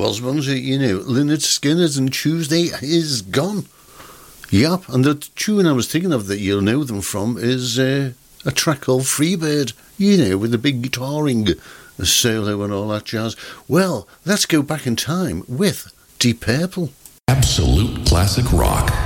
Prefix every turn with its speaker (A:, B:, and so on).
A: was, wasn't it? Lynyrd Skynyrd and Tuesday is Gone. Yep, and the tune I was thinking of that you'll know them from is a track called Freebird, with the big guitaring solo and all that jazz. Well, let's go back in time with Deep Purple.
B: Absolute classic rock.